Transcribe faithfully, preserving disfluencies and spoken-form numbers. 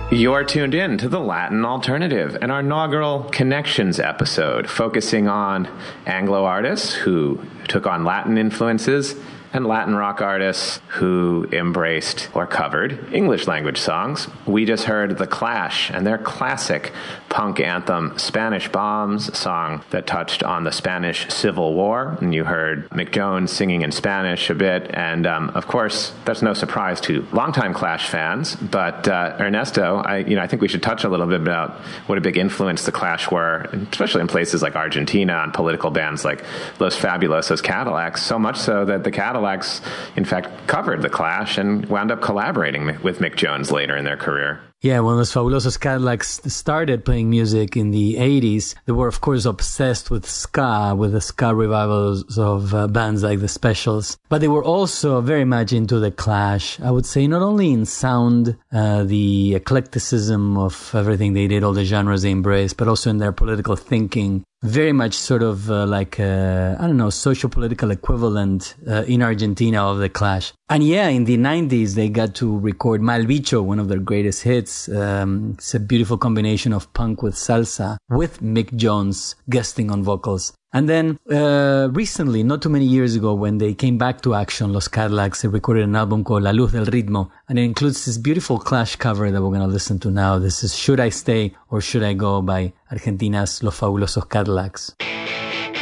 You're tuned in to the Latin Alternative, an inaugural Connections episode focusing on Anglo artists who took on Latin influences and Latin rock artists who embraced or covered English language songs. We just heard The Clash and their classic punk anthem, Spanish Bombs, a song that touched on the Spanish Civil War. And you heard Mick Jones singing in Spanish a bit. And um, of course, that's no surprise to longtime Clash fans. But uh, Ernesto, I, you know, I think we should touch a little bit about what a big influence the Clash were, especially in places like Argentina, on political bands like Los Fabulosos Cadillacs, so much so that the Cadillacs in fact, covered The Clash and wound up collaborating with Mick Jones later in their career. Yeah, when Los Fabulosos Cadillacs started playing music in the eighties, they were, of course, obsessed with ska, with the ska revivals of uh, bands like The Specials. But they were also very much into The Clash, I would say, not only in sound, uh, the eclecticism of everything they did, all the genres they embraced, but also in their political thinking. Very much sort of uh, like, uh, I don't know, social-political equivalent uh, in Argentina of The Clash. And yeah, in the nineties, they got to record Mal Bicho, one of their greatest hits. Um, it's a beautiful combination of punk with salsa, with Mick Jones guesting on vocals. And then uh, recently, not too many years ago, when they came back to action, Los Cadillacs, they recorded an album called La Luz del Ritmo. And it includes this beautiful Clash cover that we're going to listen to now. This is Should I Stay or Should I Go by Argentina's Los Fabulosos Cadillacs.